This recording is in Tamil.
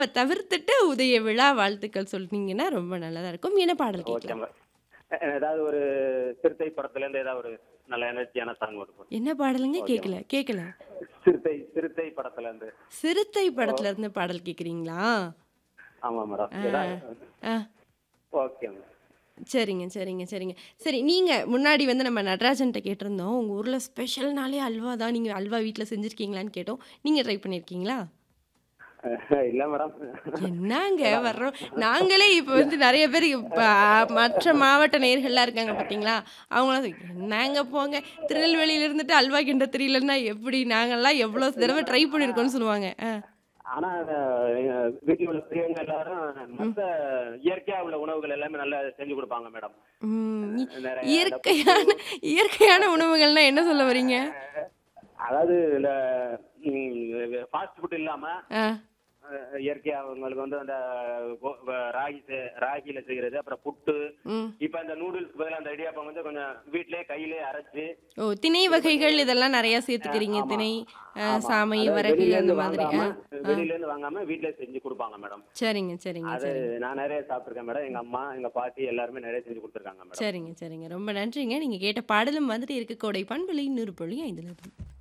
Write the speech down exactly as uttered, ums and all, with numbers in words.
இப்ப தவிர்த்துட்டு உதய விழா வாழ்த்துக்கள் சொன்னீங்கன்னா ரொம்ப நல்லதா இருக்கும். என்ன பாடல் கேட்கலாம்? ஓகேங்க. எ ஏதாவது ஒரு சிறுத்தை படத்துலேருந்து ஏதாவது ஒரு நல்ல எனர்ஜியான சாங் ஒண்ணு போடுங்க. என்ன பாடலுங்க? ஓகே கேட்கல, மேடம். கேட்கல. சிறுத்தை சிறுத்தை படத்துலேருந்து. சிறுத்தை ஓ படத்துல இருந்து பாடல் கேட்கிறீங்களா? ஆமா மேடம். ஆ, ஏதாவது ஆ. Okay madam. சரிங்க, சரிங்க, சரிங்க. சரி நீங்க முன்னாடி வந்து நம்ம நடராஜன்ட்ட கேட்டிருந்தோம். உங்க ஊர்ல ஸ்பெஷல்னாலே அல்வா தான். நீங்க அல்வா வீட்ல செஞ்சிருக்கீங்களான்னு கேட்டோம். நீங்க ட்ரை பண்ணியிருக்கீங்களா? இல்ல மேடம். என்னங்க மேடம் வர்றோம். நாங்களே இப்ப இல்ல. வந்து நெறைய பேர் இப்ப மற்ற மாவட்ட நேயர்கள்லாம் இருக்காங்க பார்த்தீங்களா? அவங்கலாம் என்னங்க போங்க திருநெல்வேலியில இருந்துட்டு அல்வா கிண்ட தெரியலன்னா எப்படி? நாங்கலாம் எவ்வளோ இல்ல தடவ ட்ரை மேடம். ஆனா பண்ணியிருக்கோம்னு சொல்லுவாங்க. அ. ஆனா எங்க வீட்ல உள்ள பெரியவங்க எல்லாரும் ம். மத்த இயற்கையா உள்ள உணவுகள் எல்லாமே நல்லா செஞ்சு குடுப்பாங்க மேடம். ம். இ நெறைய இந்த புட்டு இயற்கையான இயற்கையான உணவுகள்னா என்ன சொல்ல வரீங்க? அதாவது இந்த ம் ஃபாஸ்ட் ஃபுட் இல்லாம ஆ. அ இயற்கையா உங்களுக்கு வந்து அந்த கோ வ ராகி செ ராகில செய்றது, அப்புறம் புட்டு, ம். இப்ப அந்த நூடுல்ஸ் பதிலா அந்த இடியாப்பம் வந்து கொஞ்சம் வீட்லயே கையிலயே அரைச்சு, ஓ! திணை இது பண்ணி வகைகள் இதெல்லாம் நெறையா அ சேர்த்துக்கிறீங்க. ஆமா. திணை, அ ஆமா. சாமை, அதாவது வரகு அந்த வெளியிலேருந்து மாதிரி. வாங்காம ஆ. ஆ. வெளியிலேருந்து வாங்காம வீட்லயே செஞ்சு குடுப்பாங்க மேடம். சரிங்க, சரிங்க, அது சரிங்க. நான் நெறைய சாப்பிட்டுருக்கேன் மேடம். எங்க அம்மா, எங்க பாட்டி எல்லாருமே நெறைய செஞ்சு குடுத்துருக்காங்க மேடம். சரிங்க, சரிங்க. ரொம்ப நன்றிங்க. நீங்க கேட்ட பாடலும் வந்துட்டு இருக்கு. கோடை பண்பலை நூறு புள்ளி ஐந்துல இருந்து.